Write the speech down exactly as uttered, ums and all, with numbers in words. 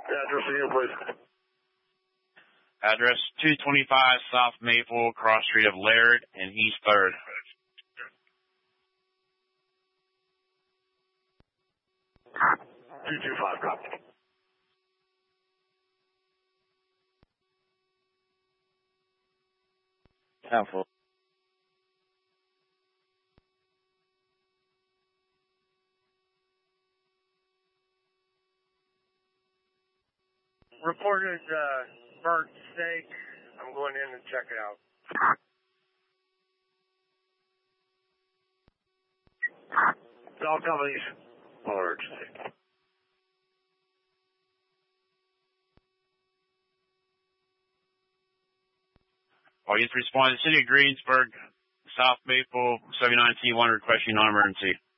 Address again, please. Address two twenty-five South Maple, cross street of Laird and East third. two two five, copy. Council. Reported uh, burnt steak. I'm going in and check it out. All companies, large steak. All units respond to City of Greensburg, South Maple, seventy-nine T one requesting non-emergency.